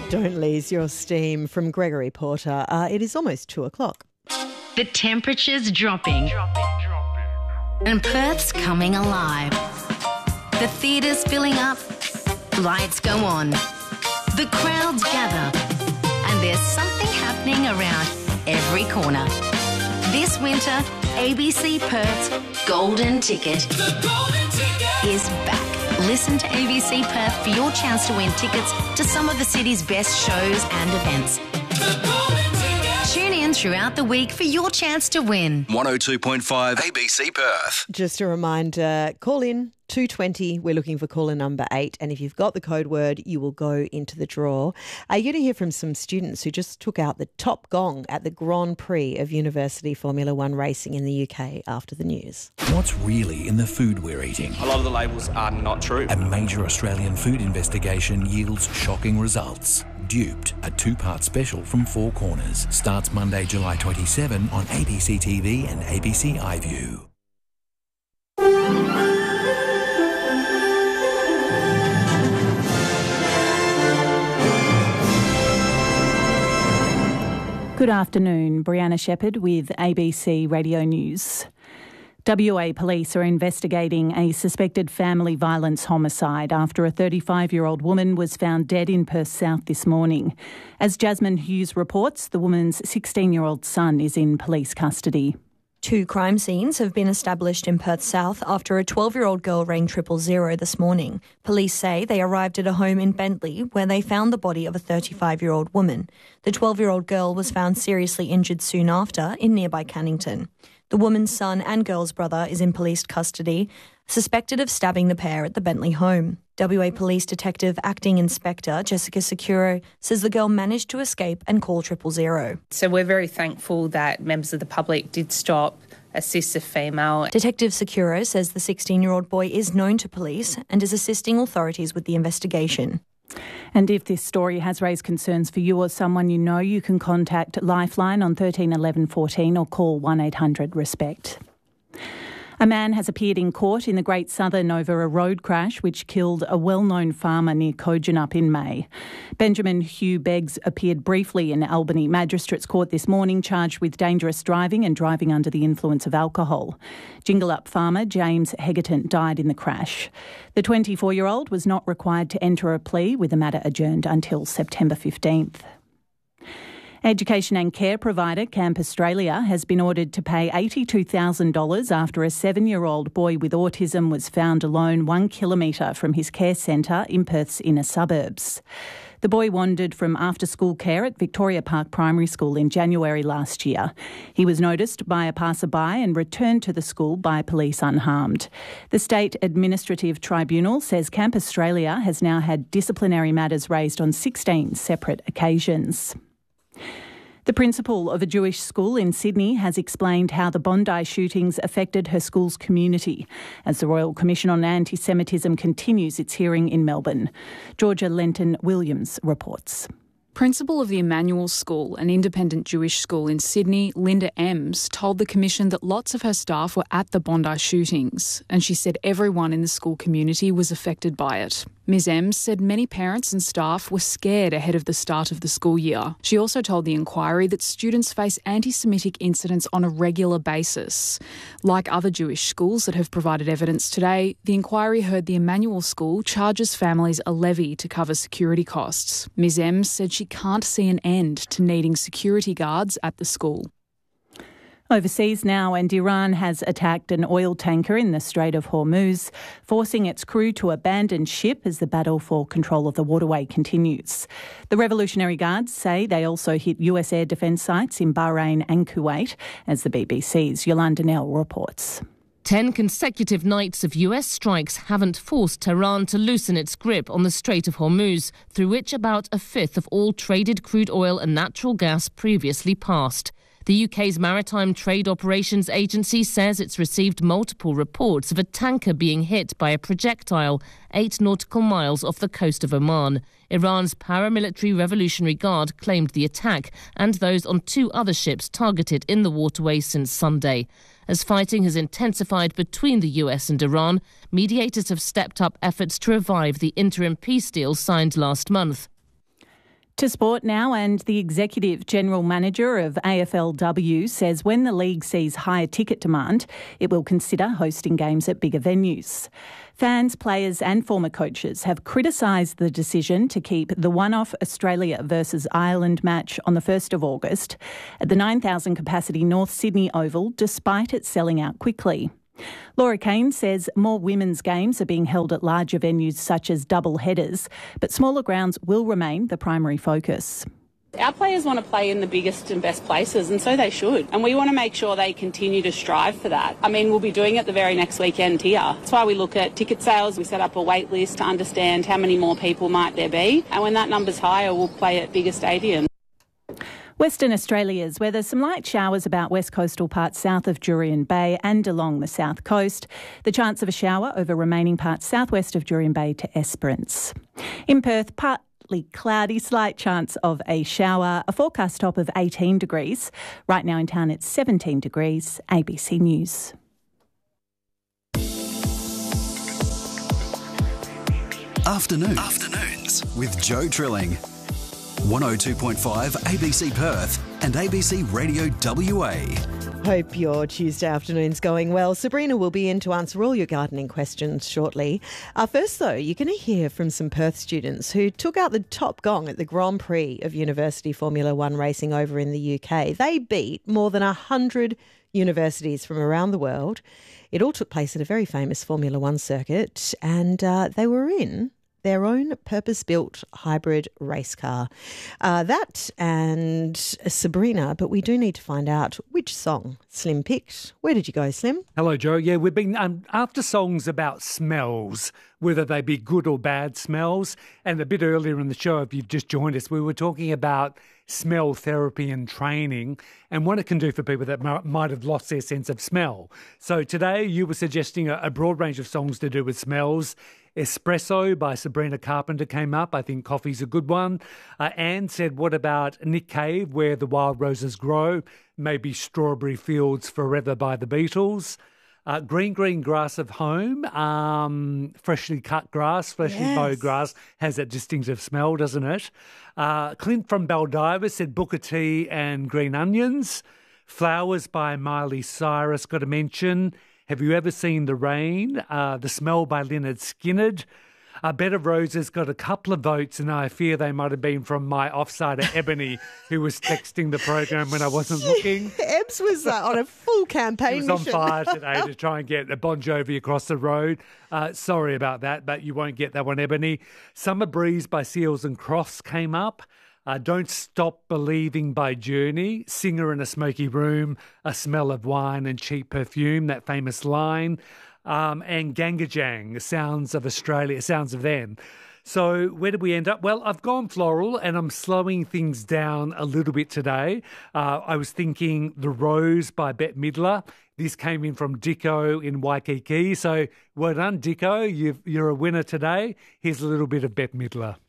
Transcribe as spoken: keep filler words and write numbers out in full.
Don't lose your steam from Gregory Porter. Uh, it is almost two o'clock. The temperature's dropping. And Perth's coming alive. The theatre's filling up. Lights go on. The crowds gather. And there's something happening around every corner. This winter, A B C Perth's Golden Ticket, the Golden Ticket is back. Listen to A B C Perth for your chance to win tickets to some of the city's best shows and events. The Golden Ticket. Tune in throughout the week for your chance to win. one oh two point five A B C Perth. Just a reminder, call in two twenty. We're looking for caller number eight. And if you've got the code word, you will go into the draw. Uh, you're going to hear from some students who just took out the top gong at the Grand Prix of University Formula One racing in the U K after the news. What's really in the food we're eating? A lot of the labels are not true. A major Australian food investigation yields shocking results. Duped, a two-part special from Four Corners, starts Monday, July twenty-seventh on A B C T V and A B C iView. Good afternoon, Brianna Shepherd with A B C Radio News. W A police are investigating a suspected family violence homicide after a thirty-five-year-old woman was found dead in Perth South this morning. As Jasmine Hughes reports, the woman's sixteen-year-old son is in police custody. Two crime scenes have been established in Perth South after a twelve-year-old girl rang triple zero this morning. Police say they arrived at a home in Bentley where they found the body of a thirty-five-year-old woman. The twelve-year-old girl was found seriously injured soon after in nearby Cannington. The woman's son and girl's brother is in police custody, suspected of stabbing the pair at the Bentley home. W A Police Detective Acting Inspector Jessica Securo says the girl managed to escape and call triple zero. So we're very thankful that members of the public did stop, assist the female. Detective Securo says the sixteen-year-old boy is known to police and is assisting authorities with the investigation. And if this story has raised concerns for you or someone you know, you can contact Lifeline on thirteen eleven fourteen or call one eight hundred RESPECT. A man has appeared in court in the Great Southern over a road crash which killed a well-known farmer near Kojonup in May. Benjamin Hugh Beggs appeared briefly in Albany Magistrates Court this morning, charged with dangerous driving and driving under the influence of alcohol. Jingallup farmer James Hegerton died in the crash. The twenty-four-year-old was not required to enter a plea, with the matter adjourned until September fifteenth. Education and care provider Camp Australia has been ordered to pay eighty-two thousand dollars after a seven-year-old boy with autism was found alone one kilometre from his care centre in Perth's inner suburbs. The boy wandered from after-school care at Victoria Park Primary School in January last year. He was noticed by a passerby and returned to the school by police unharmed. The State Administrative Tribunal says Camp Australia has now had disciplinary matters raised on sixteen separate occasions. The principal of a Jewish school in Sydney has explained how the Bondi shootings affected her school's community as the Royal Commission on Anti-Semitism continues its hearing in Melbourne. Georgia Lenton-Williams reports. Principal of the Emmanuel School, an independent Jewish school in Sydney, Linda Ems, told the Commission that lots of her staff were at the Bondi shootings, and she said everyone in the school community was affected by it. Miz Ems said many parents and staff were scared ahead of the start of the school year. She also told the inquiry that students face anti-Semitic incidents on a regular basis. Like other Jewish schools that have provided evidence today, the inquiry heard the Emmanuel School charges families a levy to cover security costs. Miz Ems said she can't see an end to needing security guards at the school. Overseas now, and Iran has attacked an oil tanker in the Strait of Hormuz, forcing its crew to abandon ship as the battle for control of the waterway continues. The Revolutionary Guards say they also hit U S air defence sites in Bahrain and Kuwait, as the B B C's Yolanda Nell reports. Ten consecutive nights of U S strikes haven't forced Tehran to loosen its grip on the Strait of Hormuz, through which about a fifth of all traded crude oil and natural gas previously passed. The U K's Maritime Trade Operations Agency says it's received multiple reports of a tanker being hit by a projectile eight nautical miles off the coast of Oman. Iran's paramilitary Revolutionary Guard claimed the attack and those on two other ships targeted in the waterway since Sunday. As fighting has intensified between the U S and Iran, mediators have stepped up efforts to revive the interim peace deal signed last month. To sport now, and the Executive General Manager of A F L W says when the league sees higher ticket demand, it will consider hosting games at bigger venues. Fans, players and former coaches have criticised the decision to keep the one-off Australia versus Ireland match on the first of August at the nine thousand capacity North Sydney Oval, despite it selling out quickly. Laura Kane says more women's games are being held at larger venues such as double headers, but smaller grounds will remain the primary focus. Our players want to play in the biggest and best places, and so they should. And we want to make sure they continue to strive for that. I mean, we'll be doing it the very next weekend here. That's why we look at ticket sales. We set up a wait list to understand how many more people might there be. And when that number's higher, we'll play at bigger stadiums. Western Australia's weather, some light showers about west coastal parts south of Jurien Bay and along the south coast. The chance of a shower over remaining parts southwest of Jurien Bay to Esperance. In Perth, partly cloudy, slight chance of a shower, a forecast top of eighteen degrees. Right now in town it's seventeen degrees. A B C News. Afternoons. Afternoons with Joe Trilling. one oh two point five A B C Perth and A B C Radio W A. Hope your Tuesday afternoon's going well. Sabrina will be in to answer all your gardening questions shortly. Uh, first, though, you're going to hear from some Perth students who took out the top gong at the Grand Prix of University Formula One racing over in the U K. They beat more than one hundred universities from around the world. It all took place at a very famous Formula One circuit, and uh, they were in their own purpose-built hybrid race car. Uh, that and Sabrina, but we do need to find out which song Slim picked. Where did you go, Slim? Hello, Joe. Yeah, we've been um, after songs about smells, whether they be good or bad smells. And a bit earlier in the show, if you've just joined us, we were talking about smell therapy and training and what it can do for people that m- might have lost their sense of smell. So today you were suggesting a, a broad range of songs to do with smells. Espresso by Sabrina Carpenter came up. I think coffee's a good one. Uh, Anne said, what about Nick Cave, Where the Wild Roses Grow? Maybe Strawberry Fields Forever by the Beatles. Uh, green, green grass of home, um, freshly cut grass, freshly yes. mowed grass has that distinctive smell, doesn't it? Uh, Clint from Baldiva said Booker T and Green Onions. Flowers by Miley Cyrus, got to mention. Have You Ever Seen the Rain? Uh, the Smell by Lynyrd Skynyrd. Uh, Bed of Roses got a couple of votes, and I fear they might have been from my offsider, Ebony, who was texting the program when I wasn't looking. Ebs was uh, on a full campaign He was mission. on fire today to try and get a Bon Jovi across the road. Uh, sorry about that, but you won't get that one, Ebony. Summer Breeze by Seals and Crofts came up. Uh, Don't Stop Believing by Journey, Singer in a Smoky Room, A Smell of Wine and Cheap Perfume, that famous line, um, and Gangajang, Sounds of Australia, Sounds of Them. So where did we end up? Well, I've gone floral and I'm slowing things down a little bit today. Uh, I was thinking The Rose by Bette Midler. This came in from Dicko in Waikiki. So well done, Dicko. You've, you're a winner today. Here's a little bit of Bette Midler.